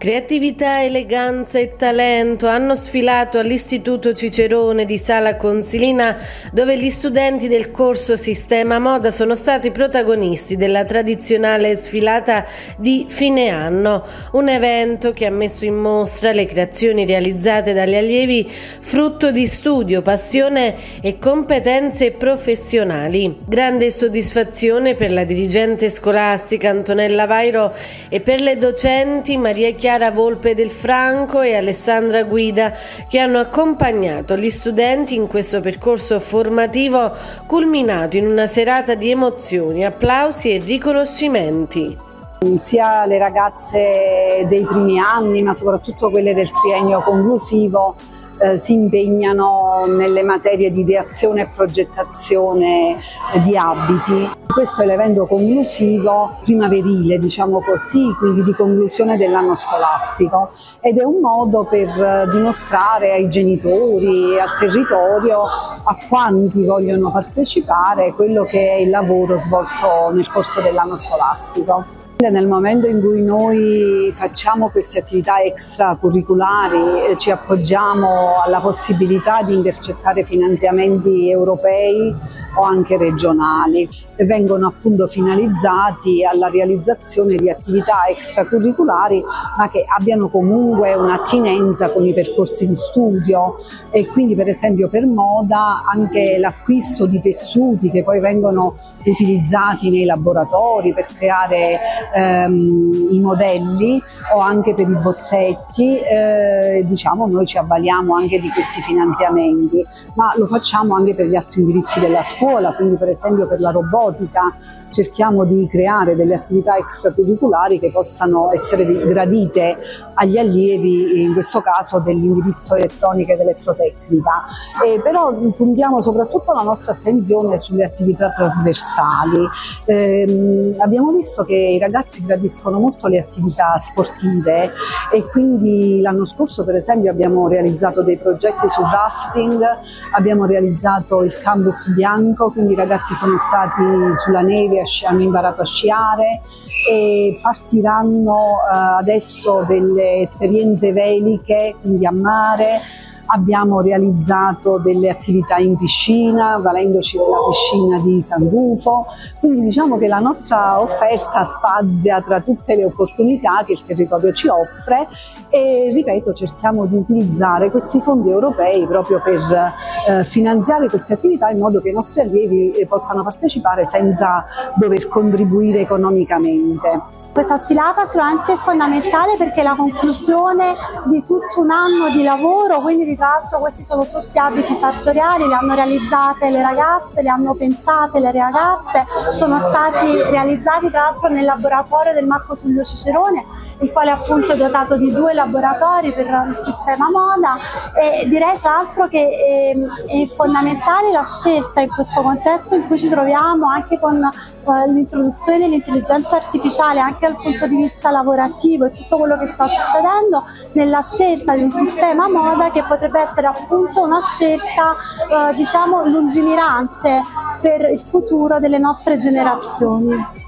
Creatività, eleganza e talento hanno sfilato all'Istituto Cicerone di Sala Consilina, dove gli studenti del corso Sistema Moda sono stati protagonisti della tradizionale sfilata di fine anno, un evento che ha messo in mostra le creazioni realizzate dagli allievi, frutto di studio, passione e competenze professionali. Grande soddisfazione per la dirigente scolastica Antonella Vairo e per le docenti Maria Chiara Volpe del Franco e Alessandra Guida, che hanno accompagnato gli studenti in questo percorso formativo culminato in una serata di emozioni, applausi e riconoscimenti. Sia le ragazze dei primi anni, ma soprattutto quelle del triennio conclusivo, si impegnano nelle materie di ideazione e progettazione di abiti. Questo è l'evento conclusivo primaverile, diciamo così, quindi di conclusione dell'anno scolastico, ed è un modo per dimostrare ai genitori e al territorio, a quanti vogliono partecipare, quello che è il lavoro svolto nel corso dell'anno scolastico. Nel momento in cui noi facciamo queste attività extracurriculari ci appoggiamo alla possibilità di intercettare finanziamenti europei o anche regionali e vengono appunto finalizzati alla realizzazione di attività extracurriculari ma che abbiano comunque un'attinenza con i percorsi di studio, e quindi per esempio per moda anche l'acquisto di tessuti che poi vengono utilizzati nei laboratori per creare i modelli o anche per i bozzetti, diciamo noi ci avvaliamo anche di questi finanziamenti, ma lo facciamo anche per gli altri indirizzi della scuola, quindi per esempio per la robotica cerchiamo di creare delle attività extracurriculari che possano essere gradite agli allievi, in questo caso dell'indirizzo elettronica ed elettrotecnica, però puntiamo soprattutto la nostra attenzione sulle attività trasversali. Abbiamo visto che i ragazzi gradiscono molto le attività sportive e quindi l'anno scorso per esempio abbiamo realizzato dei progetti sul rafting, abbiamo realizzato il campus bianco, quindi i ragazzi sono stati sulla neve, hanno imparato a sciare e partiranno adesso delle esperienze veliche, quindi a mare. Abbiamo realizzato delle attività in piscina, valendoci della piscina di San Rufo, quindi diciamo che la nostra offerta spazia tra tutte le opportunità che il territorio ci offre e, ripeto, cerchiamo di utilizzare questi fondi europei proprio per finanziare queste attività in modo che i nostri allievi possano partecipare senza dover contribuire economicamente. Questa sfilata sicuramente è fondamentale perché è la conclusione di tutto un anno di lavoro, quindi tra l'altro questi sono tutti abiti sartoriali, li hanno realizzate le ragazze, li hanno pensate le ragazze, sono stati realizzati tra l'altro nel laboratorio del Marco Tullio Cicerone, il quale appunto è dotato di 2 laboratori per il sistema moda, e direi tra l'altro che è fondamentale la scelta in questo contesto in cui ci troviamo, anche con l'introduzione dell'intelligenza artificiale anche dal punto di vista lavorativo e tutto quello che sta succedendo, nella scelta di un sistema moda che potrebbe essere appunto una scelta diciamo lungimirante per il futuro delle nostre generazioni.